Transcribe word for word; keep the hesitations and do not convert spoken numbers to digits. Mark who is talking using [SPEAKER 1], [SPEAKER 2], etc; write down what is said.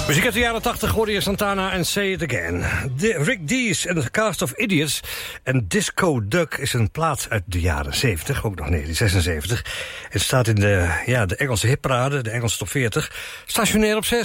[SPEAKER 1] Muziek uit de jaren tachtig hoorde je Santana en Say It Again. De Rick Dees en de Cast of Idiots en Disco Duck is een plaat uit de jaren zeventig, ook nog negentien zesenzeventig. Het staat in de, ja, de Engelse hitparade, de Engelse top veertig. Stationair op zes.